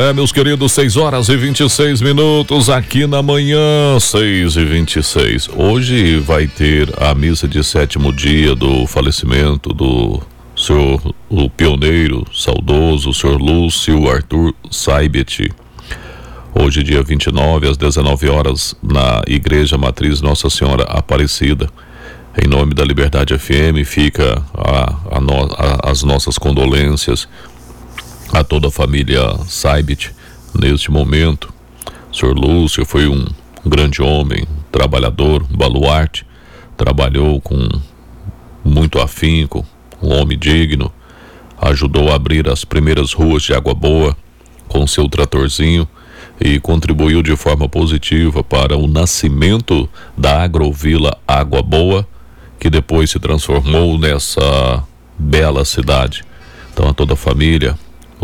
Meus queridos, 6h26 aqui na manhã, 6h26. Hoje vai ter a missa de 7º dia do falecimento do senhor, o pioneiro saudoso, o senhor Lúcio Arthur Saibet. Hoje, dia 29, às 19 horas, na Igreja Matriz Nossa Senhora Aparecida. Em nome da Liberdade FM, fica as nossas condolências a toda a família Saibet neste momento. O senhor Lúcio foi um grande homem, trabalhador, baluarte, trabalhou com muito afinco, um homem digno, ajudou a abrir as primeiras ruas de Água Boa com seu tratorzinho e contribuiu de forma positiva para o nascimento da Agrovila Água Boa, que depois se transformou nessa bela cidade. Então, a toda a família,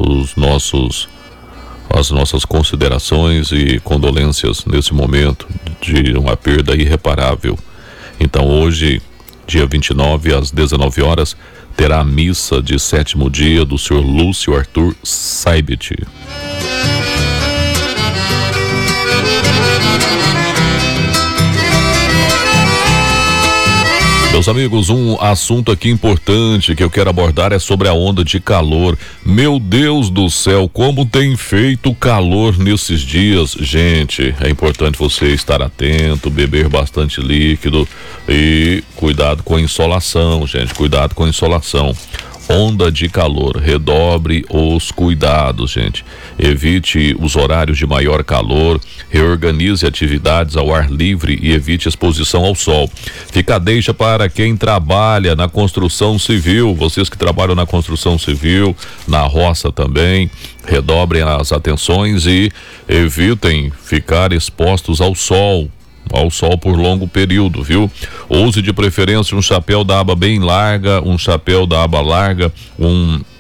as nossas considerações e condolências nesse momento de uma perda irreparável. Então, hoje, dia 29, às 19 horas, terá a missa de 7º dia do senhor Lúcio Arthur Saibet. Meus amigos, um assunto aqui importante que eu quero abordar é sobre a onda de calor. Meu Deus do céu, como tem feito calor nesses dias, gente. É importante você estar atento, beber bastante líquido e cuidado com a insolação, gente, cuidado com a insolação. Onda de calor, redobre os cuidados, gente. Evite os horários de maior calor, reorganize atividades ao ar livre e evite exposição ao sol. Fica a deixa para quem trabalha na construção civil, vocês que trabalham na construção civil, na roça também, redobrem as atenções e evitem ficar expostos ao sol por longo período, viu? Use de preferência um chapéu da aba bem larga, um chapéu da aba larga, um